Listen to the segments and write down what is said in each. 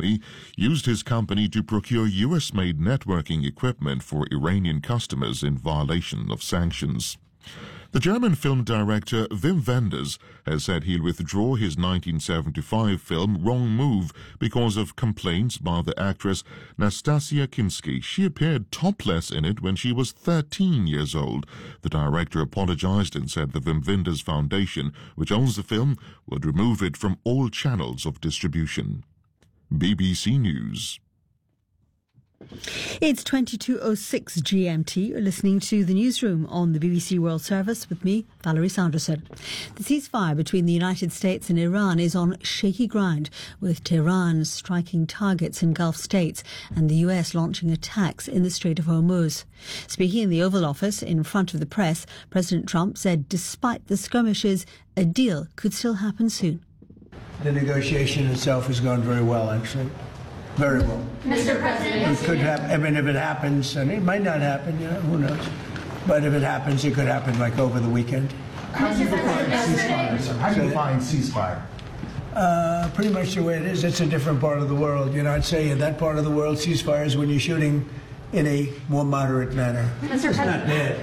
Khamenei used his company to procure US-made networking equipment for Iranian customers in violation of sanctions. The German film director Wim Wenders has said he'll withdraw his 1975 film Wrong Move because of complaints by the actress Nastasia Kinski. She appeared topless in it when she was 13 years old. The director apologized and said the Wim Wenders Foundation, which owns the film, would remove it from all channels of distribution. BBC News. It's 22:06 GMT. You're listening to the newsroom on the BBC World Service with me, Valerie Sanderson. The ceasefire between the United States and Iran is on shaky ground, with Tehran striking targets in Gulf states and the US launching attacks in the Strait of Hormuz. Speaking in the Oval Office in front of the press, President Trump said despite the skirmishes, a deal could still happen soon. The negotiation itself has gone very well, actually. Very well. Mr. President. It could happen. I mean, if it happens, and it might not happen, who knows? But if it happens, it could happen like over the weekend. How do you define ceasefire, sir? How do you define ceasefire? Pretty much the way it is. It's a different part of the world. I'd say in that part of the world, ceasefire is when you're shooting in a more moderate manner. Mr. It's not bad.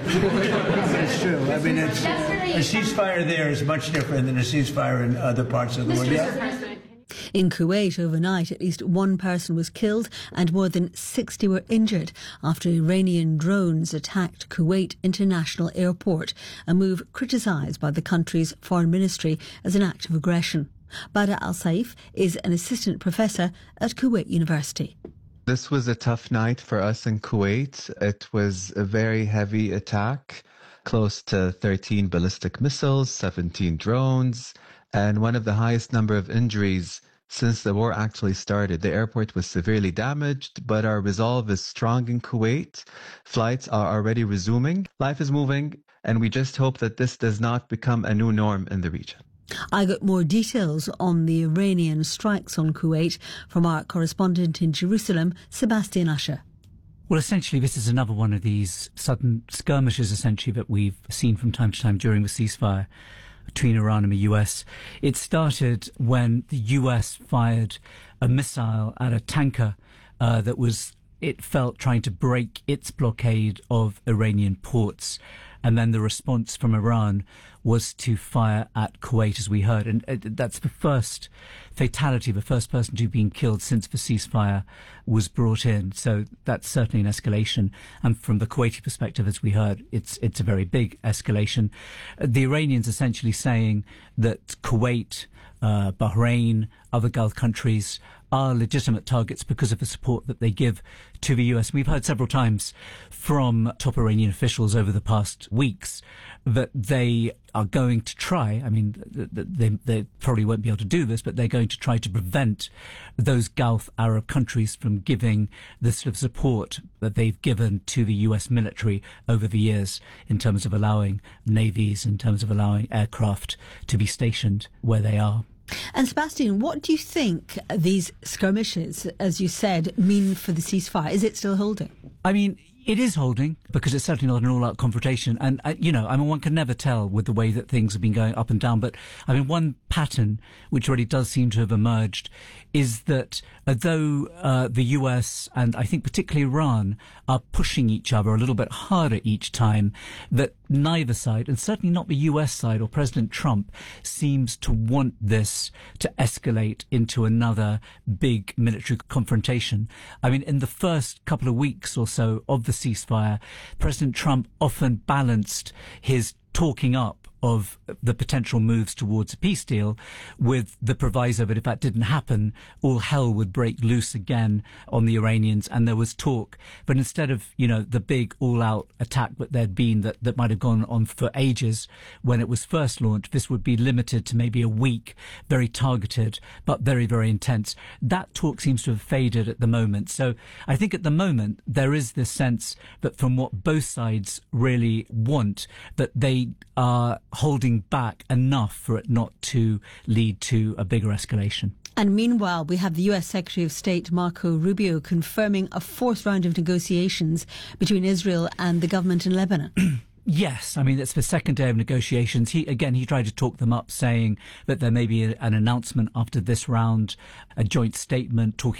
It's true. I mean, a ceasefire there is much different than a ceasefire in other parts of the world. President. In Kuwait overnight, at least one person was killed and more than 60 were injured after Iranian drones attacked Kuwait International Airport, a move criticised by the country's foreign ministry as an act of aggression. Bada Al-Saif is an assistant professor at Kuwait University. This was a tough night for us in Kuwait. It was a very heavy attack, close to 13 ballistic missiles, 17 drones, and one of the highest number of injuries since the war actually started. The airport was severely damaged, but our resolve is strong in Kuwait. Flights are already resuming. Life is moving, and we just hope that this does not become a new norm in the region. I got more details on the Iranian strikes on Kuwait from our correspondent in Jerusalem, Sebastian Usher. Well, essentially, this is another one of these sudden skirmishes, essentially, that we've seen from time to time during the ceasefire between Iran and the US. It started when the US fired a missile at a tanker that was, it felt, trying to break its blockade of Iranian ports. And then the response from Iran was to fire at Kuwait, as we heard. And that's the first fatality, the first person to have been killed since the ceasefire was brought in. So that's certainly an escalation. And from the Kuwaiti perspective, as we heard, it's a very big escalation. The Iranians essentially saying that Kuwait, Bahrain, other Gulf countries are legitimate targets because of the support that they give to the US. We've heard several times from top Iranian officials over the past weeks that they are going to try, I mean, they probably won't be able to do this, but they're going to try to prevent those Gulf Arab countries from giving the sort of support that they've given to the US military over the years in terms of allowing navies, in terms of allowing aircraft to be stationed where they are. And Sebastian, what do you think these skirmishes, as you said, mean for the ceasefire? Is it still holding? I mean, it is holding because it's certainly not an all-out confrontation. And, one can never tell with the way that things have been going up and down. But, one pattern which already does seem to have emerged is that though the US and I think particularly Iran are pushing each other a little bit harder each time, that neither side, and certainly not the US side or President Trump, seems to want this to escalate into another big military confrontation. In the first couple of weeks or so of the ceasefire, President Trump often balanced his talking up of the potential moves towards a peace deal with the proviso that if that didn't happen, all hell would break loose again on the Iranians. And there was talk, but instead of, the big all-out attack that there'd been that might have gone on for ages when it was first launched, this would be limited to maybe a week, very targeted, but very, very intense. That talk seems to have faded at the moment. So I think at the moment there is this sense that from what both sides really want, that they are holding back enough for it not to lead to a bigger escalation. And meanwhile, we have the US Secretary of State Marco Rubio confirming a fourth round of negotiations between Israel and the government in Lebanon. Yes, it's the second day of negotiations. He tried to talk them up, saying that there may be an announcement after this round, a joint statement talking